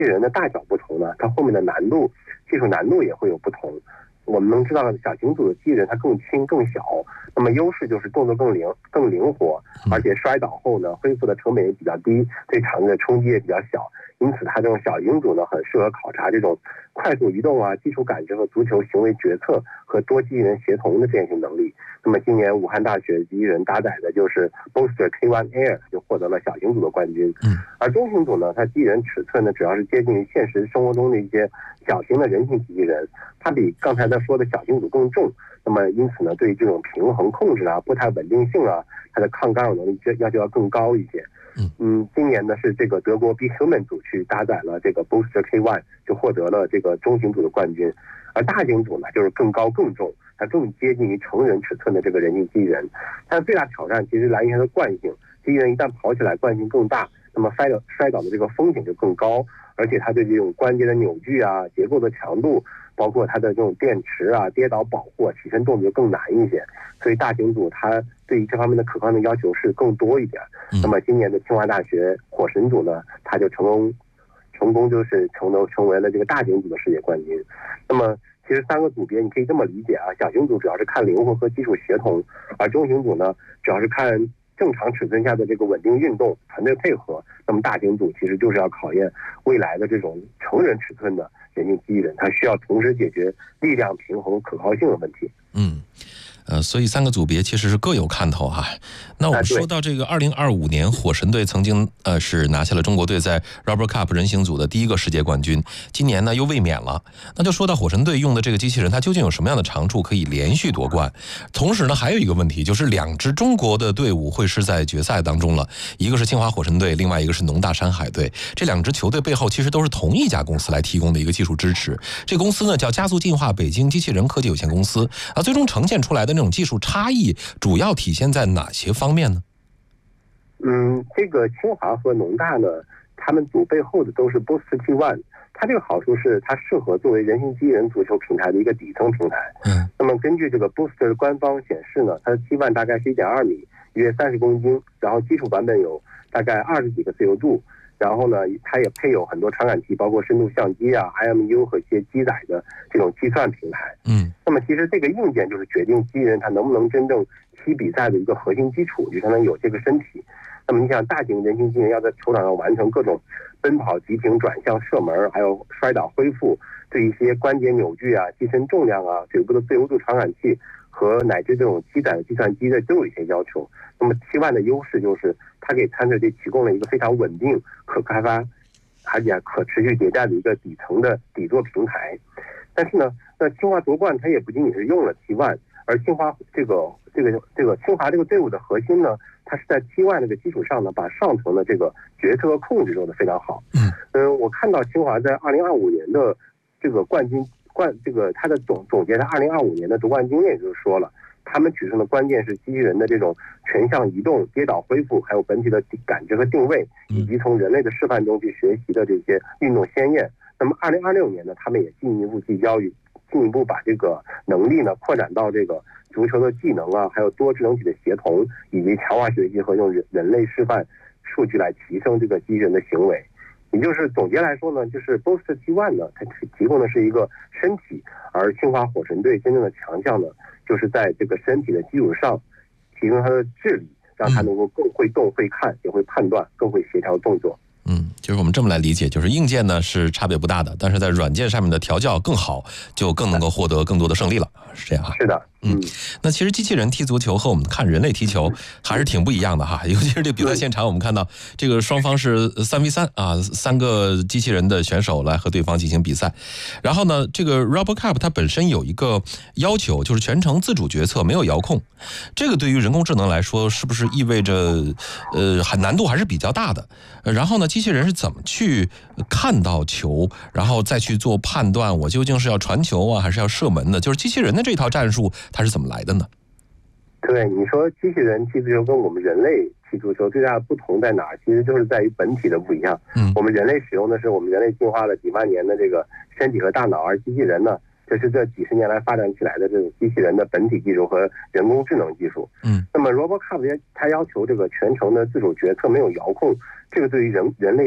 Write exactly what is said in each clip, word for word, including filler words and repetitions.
器人的大小不同呢，它后面的难度、技术难度也会有不同。我们能知道小型组的机器人它更轻更小，那么优势就是动作更灵更灵活，而且摔倒后呢恢复的成本也比较低，对场地的冲击也比较小，因此它这种小型组呢很适合考察这种快速移动啊、基础感知和足球行为决策和多机器人协同的变形能力。那么今年武汉大学机器人搭载的就是 Boaster K 一 Air 就获得了小型组的冠军。而中型组呢，它机器人尺寸呢主要是接近于现实生活中的一些小型的人形机器人，它比刚才他说的小型组更重，那么因此呢，对于这种平衡控制啊、步态稳定性啊，它的抗干扰能力要求要更高一些。嗯，今年呢是这个德国 Be Human 组去搭载了这个 Boaster K 一，就获得了这个中型组的冠军。而大型组呢，就是更高更重，它更接近于成人尺寸的这个人形机器人。它的最大挑战其实来源于它的惯性，机器人一旦跑起来惯性更大，那么摔倒摔倒的这个风险就更高，而且它对这种关节的扭矩啊、结构的强度，包括它的这种电池啊、跌倒保护、啊、起身动作更难一些。所以大型组它对于这方面的可靠性要求是更多一点。那么今年的清华大学火神组呢，它就成功成功就是成了成为了这个大型组的世界冠军。那么其实三个组别你可以这么理解啊，小型组主要是看灵活和技术协同，而中型组呢主要是看正常尺寸下的这个稳定运动、团队配合。那么大型组其实就是要考验未来的这种成人尺寸的人形机器人，它需要同时解决力量平衡、可靠性的问题。 嗯。呃，所以三个组别其实是各有看头哈。那我们说到这个二零二五年，火神队曾经呃是拿下了中国队在 Rubber Cup 人形组的第一个世界冠军，今年呢又卫冕了。那就说到火神队用的这个机器人，它究竟有什么样的长处可以连续夺冠？同时呢，还有一个问题就是两支中国的队伍会是在决赛当中了，一个是清华火神队，另外一个是农大山海队。这两支球队背后其实都是同一家公司来提供的一个技术支持，这个公司呢叫加速进化北京机器人科技有限公司啊。最终呈现出来的那种技术差异主要体现在哪些方面呢？ 嗯，这个清华和农大呢，他们组背后的都是 Boaster K 一，它这个好处是它适合作为人形机器人足球平台的一个底层平台。嗯，那么根据这个 Boaster 的官方显示呢，它的 K 一大概是一点二米，约三十公斤，然后基础版本有大概二十几个自由度。然后呢，它也配有很多传感器，包括深度相机啊、I M U 和一些机载的这种计算平台。嗯，那么其实这个硬件就是决定机器人它能不能真正踢比赛的一个核心基础，就相当于有这个身体。那么你想，大型人形机器人要在球场上完成各种奔跑、急停、转向、射门，还有摔倒恢复，对一些关节扭矩啊、机身重量啊、腿部的自由度传感器和乃至这种机载的计算机的都有一些要求。那么 K 一的优势就是它给参赛队提供了一个非常稳定、可开发而且可持续迭代的一个底层的底座平台。但是呢，那清华夺冠它也不仅仅是用了 K 一，而清华这个这个这个清华这个队伍的核心呢，它是在 K 一那个基础上呢，把上层的这个决策和控制做得非常好。嗯，呃，我看到清华在二零二五年的这个冠军冠这个它的总总结，在二零二五年的夺冠经验就是说了。他们取胜的关键是机器人的这种全向移动、跌倒恢复，还有本体的感知和定位，以及从人类的示范中去学习的这些运动先验。那么二零二六年呢，他们也进一步聚焦于进一步把这个能力呢扩展到这个足球的技能啊，还有多智能体的协同，以及强化学习和用人人类示范数据来提升这个机器人的行为。也就是总结来说呢，就是 Boaster K 一呢，它提供的是一个身体，而清华火神队真正的强项呢，就是在这个身体的基础上，提升它的智力，让它能够更会动、会看、也会判断、更会协调动作。 嗯，就是我们这么来理解，就是硬件呢是差别不大的，但是在软件上面的调教更好，就更能够获得更多的胜利了，是这样哈？ 是的。 嗯，那其实机器人踢足球和我们看人类踢球还是挺不一样的哈，尤其是这个比赛现场，我们看到这个双方是三 v 三啊，三个机器人的选手来和对方进行比赛。然后呢，这个 Rubber Cup 它本身有一个要求，就是全程自主决策，没有遥控。这个对于人工智能来说，是不是意味着呃难度还是比较大的？然后呢，机器人是怎么去看到球，然后再去做判断，我究竟是要传球啊，还是要射门呢？就是机器人的这套战术。它是怎么来的呢？ 对，你说机器人踢足球跟我们人类踢足球最大的不同在哪儿？其实就是在于本体的不一样。嗯，我们人类使用的是我们人类进化了几万年的这个身体和大脑，而机器人呢，这是这几十年来发展起来的这种机器人的本体技术和人工智能技术。嗯，那么 Robocop 它要求这个全程的自主决策，没有遥控，这个对于人人类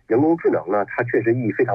人工智能呢，它确实意义非常。